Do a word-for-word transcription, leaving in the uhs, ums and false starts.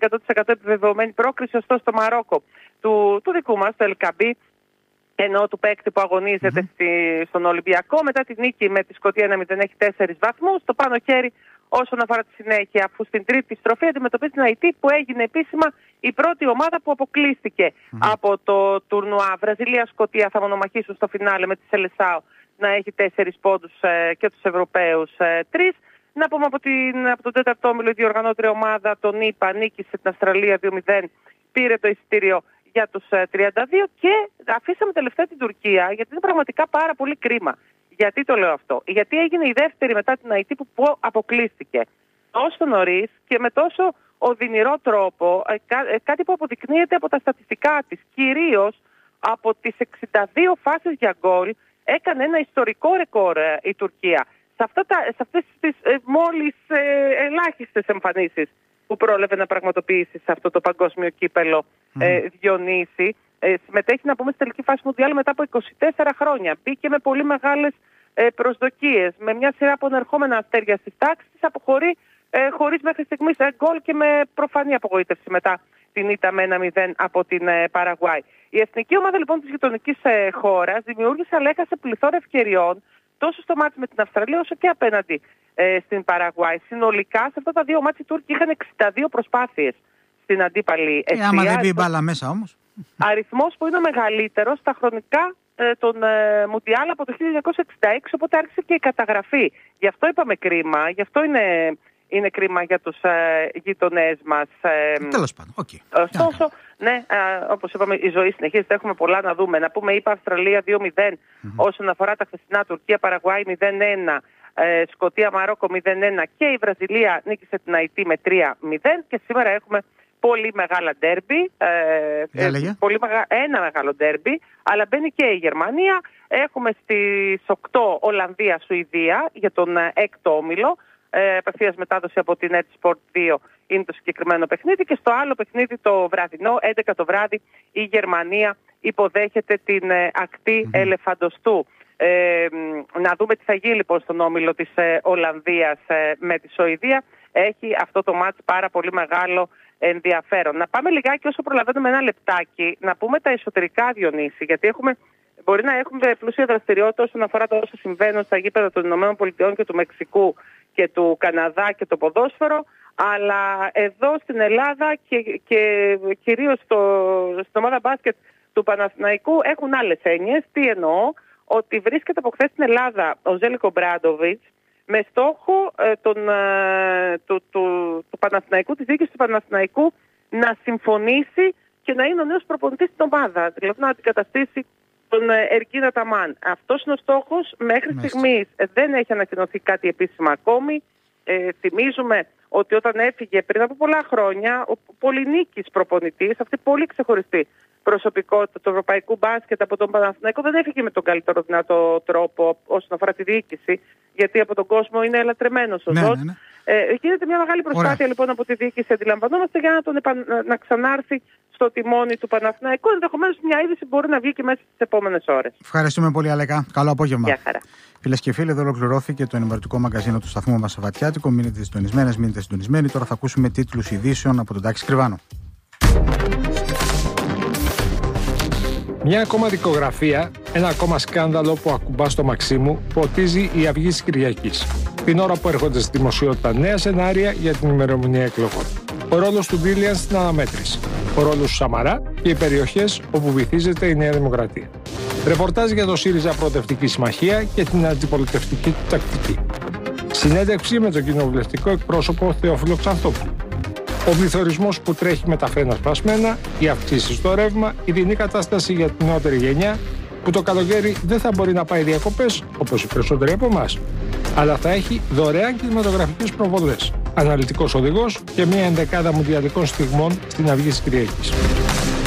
εκατό τοις εκατό επιβεβαιωμένη πρόκριση. Ωστόσο, στο Μαρόκο του, του δικού μας, το Ελκαμπή, ενώ του παίκτη που αγωνίζεται mm-hmm. στη, στον Ολυμπιακό, μετά τη νίκη με τη Σκωτία ένα μηδέν έχει τέσσερις βαθμούς. Το πάνω χέρι όσον αφορά τη συνέχεια, αφού στην τρίτη στροφή αντιμετωπίζει την Αϊτή, που έγινε επίσημα η πρώτη ομάδα που αποκλείστηκε mm-hmm. από το τουρνουά. Βραζιλία-Σκωτία θα μονομαχήσουν στο φινάλε με τη Σελεσάο να έχει τέσσερις πόντους ε, και τους Ευρωπαίους ε, τρεις. Να πούμε από, την, από τον τέταρτο όμιλο η διοργανώτρια ομάδα, τον ΙΠΑ, νίκησε την Αυστραλία δύο μηδέν, πήρε το εισιτήριο για τους ε, τριάντα δύο και αφήσαμε τελευταία την Τουρκία, γιατί είναι πραγματικά πάρα πολύ κρίμα. Γιατί το λέω αυτό? Γιατί έγινε η δεύτερη μετά την Αϊτή που, που αποκλείστηκε τόσο νωρίς και με τόσο οδυνηρό τρόπο, ε, κά, ε, κάτι που αποδεικνύεται από τα στατιστικά της, κυρίως από τις εξήντα δύο φάσεις για γκολ. Έκανε ένα ιστορικό ρεκόρ ε, η Τουρκία. Σε, αυτά τα, σε αυτές τις ε, μόλις ε, ελάχιστες εμφανίσεις που πρόλαβε να πραγματοποιήσει σε αυτό το παγκόσμιο κύπελο ε, mm. Διονύση. Ε, συμμετέχει, να πούμε, στη τελική φάση Μουντιάλ μετά από είκοσι τέσσερα χρόνια. Μπήκε με πολύ μεγάλες ε, προσδοκίες, με μια σειρά από ανερχόμενα αστέρια στις τάξεις, αποχωρεί ε, χωρίς μέχρι στιγμής ε, γκολ και με προφανή απογοήτευση μετά την ήττα με ένα μηδέν από την ε, Παραγουάη. Η εθνική ομάδα λοιπόν της γειτονικής ε, χώρας δημιούργησε αλλά έχασε πληθώρα ευκαιριών τόσο στο μάτι με την Αυστραλία όσο και απέναντι ε, στην Παραγουάη. Συνολικά σε αυτά τα δύο μάτς οι Τούρκοι είχαν εξήντα δύο προσπάθειες στην αντίπαλη ευθεία. Ε, άμα δεν μπει μπάλα μέσα όμως. Αριθμός που είναι ο μεγαλύτερος στα χρονικά ε, των ε, Μουντιάλ από το χίλια εννιακόσια εξήντα έξι, οπότε άρχισε και η καταγραφή. Γι' αυτό είπαμε κρίμα, γι' αυτό είναι, είναι κρίμα για τους ε, γειτονές μας. Ε, Τέλος πάντων, οκ. Okay. Ωστόσο, ναι, ε, όπως είπαμε, η ζωή συνεχίζεται, έχουμε πολλά να δούμε. Να πούμε, είπα Αυστραλία δύο μηδέν mm-hmm. όσον αφορά τα χθεσινά, Τουρκία, Παραγουάη μηδέν ένα, ε, Σκωτία, Μαρόκο μηδέν ένα και η Βραζιλία νίκησε την Αϊτή με τρία μηδέν και σήμερα έχουμε πολύ μεγάλα ντέρμπι, ε, ε, πολύ μεγα... ένα μεγάλο ντέρμπι, αλλά μπαίνει και η Γερμανία. Έχουμε στις οκτώ Ολλανδία-Σουηδία για τον ε, έκτο όμιλο. Ε, απευθείας μετάδοση από την Edsport δύο είναι το συγκεκριμένο παιχνίδι. Και στο άλλο παιχνίδι το βραδινό, έντεκα το βράδυ, η Γερμανία υποδέχεται την ε, ακτή mm-hmm. Ελεφαντοστού. Ε, να δούμε τι θα γίνει λοιπόν στον όμιλο της ε, Ολλανδίας ε, με τη Σουηδία. Έχει αυτό το μάτς πάρα πολύ μεγάλο ενδιαφέρον. Να πάμε λιγάκι όσο προλαβαίνουμε ένα λεπτάκι, να πούμε τα εσωτερικά, Διονύση, γιατί έχουμε, μπορεί να έχουμε πλούσια δραστηριότητα όσον αφορά το όσο συμβαίνουν στα γήπεδα των Ηνωμένων Πολιτειών και του Μεξικού και του Καναδά και το ποδόσφαιρο, αλλά εδώ στην Ελλάδα και, και κυρίως στο, στην ομάδα μπάσκετ του Παναθηναϊκού έχουν άλλες έννοιες. Τι εννοώ? Ότι βρίσκεται από χθες στην Ελλάδα ο Ζέλικο Μπράντοβιτς με στόχο ε, τον, ε, του, του, του Παναθηναϊκού, της διοίκησης του Παναθηναϊκού να συμφωνήσει και να είναι ο νέος προπονητής στην ομάδα, δηλαδή να αντικαταστήσει τον ε, Ερκίν Αταμάν. Αυτός είναι ο στόχος. Μέχρι Μάλιστα. στιγμής ε, δεν έχει ανακοινωθεί κάτι επίσημα ακόμη. Ε, θυμίζουμε ότι όταν έφυγε πριν από πολλά χρόνια ο πολυνίκης προπονητής, αυτή πολύ ξεχωριστή προσωπικότητα του ευρωπαϊκού μπάσκετ από τον Παναθηναϊκό, δεν έφυγε με τον καλύτερο δυνατό τρόπο όσον αφορά τη διοίκηση, γιατί από τον κόσμο είναι ελαττωμένος ο ναι, Ζος. ναι, ναι. Ε, γίνεται μια μεγάλη προσπάθεια Ωραία. λοιπόν από τη διοίκηση, αντιλαμβανόμαστε, για να, τον επα... να ξανάρθει στο τιμόνι του Παναθηναϊκού. Ενδεχομένως μια είδηση μπορεί να βγει και μέσα στις επόμενες ώρες. Ευχαριστούμε πολύ, Αλέκα. Καλό απόγευμα. Γεια χαρά. Φίλες και φίλοι, εδώ ολοκληρώθηκε το ενημερωτικό μαγκαζίνο του σταθμού μας Σαββατιάτικο. Μείνετε συντονισμένες, μείνετε συντονισμένοι. Τώρα θα ακούσουμε τίτλους ειδήσεων από τον Τάκη Κρυβάνο. Μια ακόμα δικογραφία, ένα ακόμα σκάνδαλο που ακουμπά στο Μαξίμου, ποτίζει η αυγή της Κυριακής. Την ώρα που έρχονται στη δημοσιότητα νέα σενάρια για την ημερομηνία εκλογών. Ο ρόλος του Μπίλιαν στην αναμέτρηση. Ο ρόλος του Σαμαρά και οι περιοχές όπου βυθίζεται η Νέα Δημοκρατία. Ρεπορτάζ για το ΣΥΡΙΖΑ Προοδευτική Συμμαχία και την αντιπολιτευτική του τακτική. Συνέντευξη με τον κοινοβουλευτικό εκπρόσωπο Θεόφιλο Ξανθόπουλο. Ο πληθωρισμός που τρέχει με τα φρένα σπασμένα, οι αυξήσεις στο ρεύμα, η δινή κατάσταση για την νεότερη γενιά, που το καλοκαίρι δεν θα μπορεί να πάει διακοπές, όπως οι περισσότεροι από εμάς, αλλά θα έχει δωρεάν κινηματογραφικές προβολές, αναλυτικός οδηγός και μια ενδεκάδα μουντιαλικών στιγμών στην αυγή της Κυριακής.